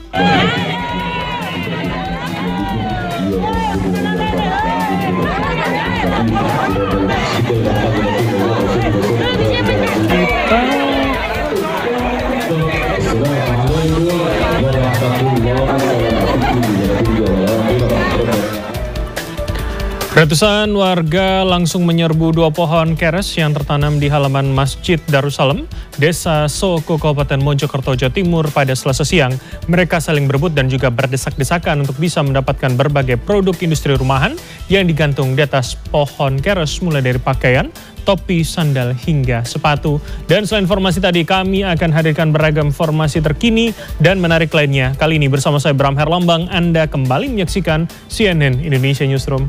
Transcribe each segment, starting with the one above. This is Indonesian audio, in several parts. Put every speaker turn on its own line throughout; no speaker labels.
Ratusan warga langsung menyerbu 2 pohon keres yang tertanam di halaman Masjid Darussalam, Desa Soko, Kabupaten Mojokerto, Jawa Timur pada Selasa siang. Mereka saling berebut dan juga berdesak-desakan untuk bisa mendapatkan berbagai produk industri rumahan yang digantung di atas pohon keres, mulai dari pakaian, topi, sandal, hingga sepatu. Dan selain informasi tadi, kami akan hadirkan beragam informasi terkini dan menarik lainnya. Kali ini bersama saya Bram Herlambang, Anda kembali menyaksikan CNN Indonesia Newsroom.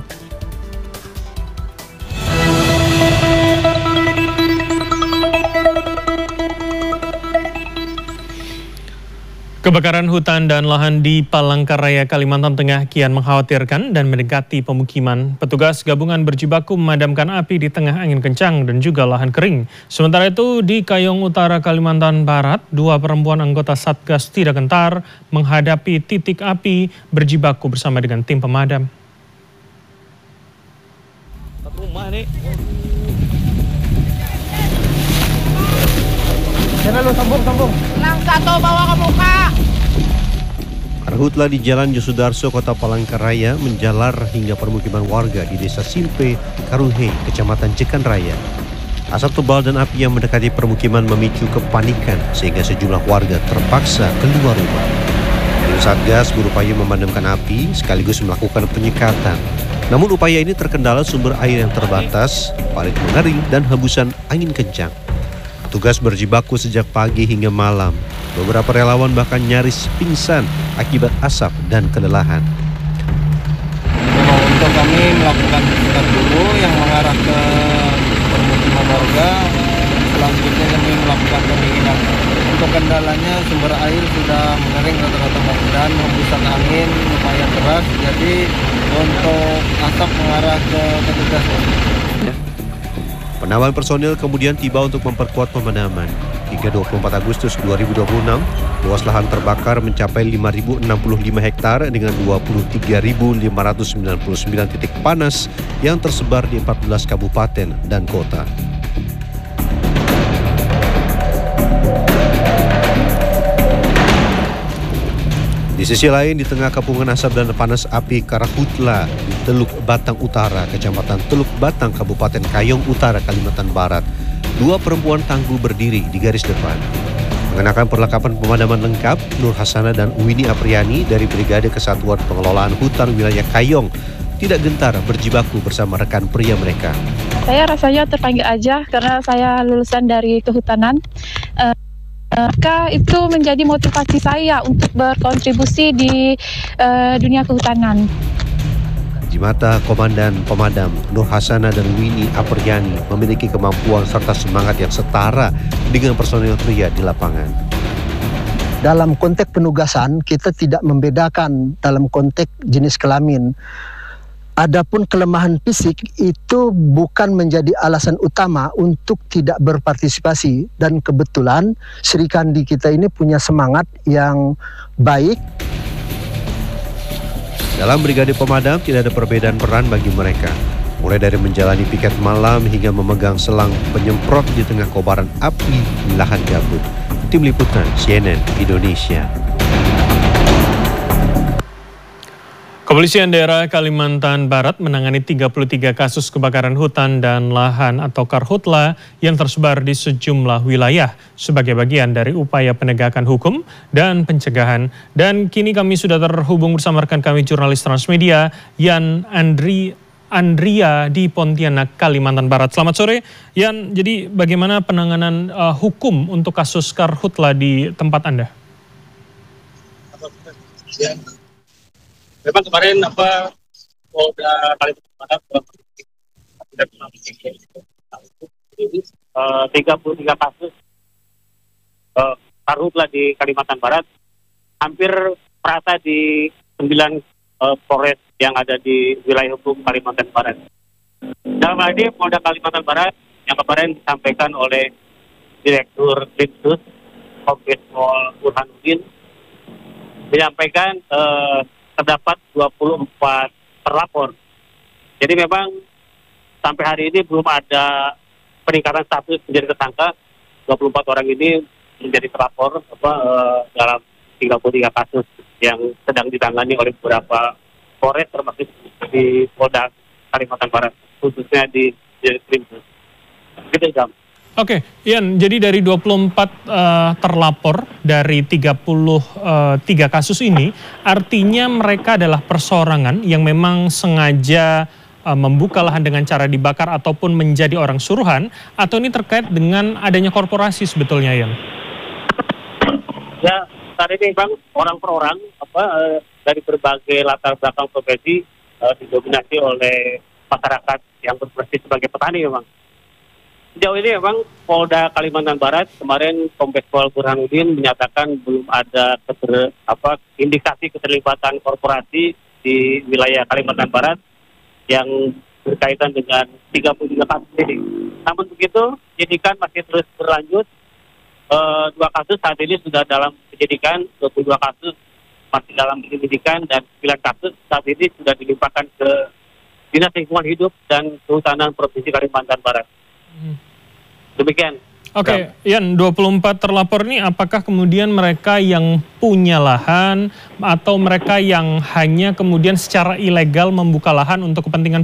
Kebakaran hutan dan lahan di Palangkaraya, Kalimantan Tengah kian mengkhawatirkan dan mendekati pemukiman. Petugas gabungan berjibaku memadamkan api di tengah angin kencang dan juga lahan kering. Sementara itu di Kayong Utara, Kalimantan Barat, 2 perempuan anggota Satgas Tidak Gentar menghadapi titik api berjibaku bersama dengan tim pemadam.
Rumah nih.
Jangan lu sambung.
Langsung bawa ke muka.
Karhutla di Jalan Yosudarso, Kota Palangkaraya menjalar hingga permukiman warga di Desa Simpe, Karuhe, Kecamatan Jekan Raya. Asap tebal dan api yang mendekati permukiman memicu kepanikan sehingga sejumlah warga terpaksa keluar rumah. Tim Satgas berupaya memadamkan api sekaligus melakukan penyekatan. Namun upaya ini terkendala sumber air yang terbatas, parit mengering, dan hembusan angin kencang. Tugas berjibaku sejak pagi hingga malam. Beberapa relawan bahkan nyaris pingsan akibat asap dan kelelahan.
Untuk kami melakukan penyekatan dulu yang mengarah ke permukiman warga. Selanjutnya kami melakukan pendinginan. Untuk kendalanya sumber air sudah mengering rata-rata dan hembusan angin lumayan keras. Jadi untuk asap mengarah ke petugas.
Penambahan personil kemudian tiba untuk memperkuat pemadaman. Hingga 24 Agustus 2026, luas lahan terbakar mencapai 5.065 hektar dengan 23.599 titik panas yang tersebar di 14 kabupaten dan kota. Di sisi lain, di tengah kepungan asap dan panas api Karahutla di Teluk Batang Utara, Kecamatan Teluk Batang, Kabupaten Kayong Utara, Kalimantan Barat, 2 perempuan tangguh berdiri di garis depan. Mengenakan perlengkapan pemadaman lengkap, Nur Hasana dan Winnie Apriani dari Brigade Kesatuan Pengelolaan Hutan Wilayah Kayong tidak gentar berjibaku bersama rekan pria mereka.
Saya rasanya terpanggil aja karena saya lulusan dari kehutanan. Maka itu menjadi motivasi saya untuk berkontribusi di dunia kehutanan.
Di mata Komandan Pemadam Nur Hasana dan Winnie Apriani memiliki kemampuan serta semangat yang setara dengan personil pria di lapangan.
Dalam konteks penugasan kita tidak membedakan dalam konteks jenis kelamin. Adapun kelemahan fisik itu bukan menjadi alasan utama untuk tidak berpartisipasi, dan kebetulan Sri Kandi kita ini punya semangat yang baik.
Dalam Brigade Pemadam tidak ada perbedaan peran bagi mereka, mulai dari menjalani piket malam hingga memegang selang penyemprot di tengah kobaran api di lahan gambut. Tim Liputan CNN Indonesia.
Kepolisian Daerah Kalimantan Barat menangani 33 kasus kebakaran hutan dan lahan atau karhutla yang tersebar di sejumlah wilayah sebagai bagian dari upaya penegakan hukum dan pencegahan. Dan kini kami sudah terhubung bersama rekan kami jurnalis Transmedia, Yan Andria di Pontianak, Kalimantan Barat. Selamat sore, Yan. Jadi bagaimana penanganan hukum untuk kasus karhutla di tempat Anda?
Memang kemarin Polda Kalimantan Barat sudah 33 kasus karhutla di Kalimantan Barat, hampir merata di 9 Polres yang ada di wilayah hukum Kalimantan Barat. Dalam hal ini Polda Kalimantan Barat yang kemarin disampaikan oleh Direktur Dinsus Kombes Pol Burhanuddin menyampaikan terdapat 24 terlapor. Jadi memang sampai hari ini belum ada peningkatan status menjadi tersangka. 24 orang ini menjadi terlapor dalam 33 kasus yang sedang ditangani oleh beberapa Polres termasuk di Polda Kalimantan Barat, khususnya di Krimsus. Gitu, Jam.
Oke, Ian, jadi dari 24 terlapor dari 33 kasus ini, artinya mereka adalah perseorangan yang memang sengaja membuka lahan dengan cara dibakar ataupun menjadi orang suruhan, atau ini terkait dengan adanya korporasi sebetulnya, Ian?
Ya, saat ini Bang, orang per orang dari berbagai latar belakang profesi didominasi oleh masyarakat yang berprofesi sebagai petani memang. Sejauh ini memang Polda Kalimantan Barat kemarin Kombes Pol Burhanuddin menyatakan belum ada indikasi keterlibatan korporasi di wilayah Kalimantan Barat yang berkaitan dengan 33 kasus ini. Namun begitu, penyidikan masih terus berlanjut. 2 kasus saat ini sudah dalam penyidikan, 22 kasus masih dalam penyidikan, dan 9 kasus saat ini sudah dilimpahkan ke Dinas Lingkungan Hidup dan Kehutanan Provinsi Kalimantan Barat. Demikian.
Oke, Ian, 24 terlapor ini apakah kemudian mereka yang punya lahan atau mereka yang hanya kemudian secara ilegal membuka lahan untuk kepentingan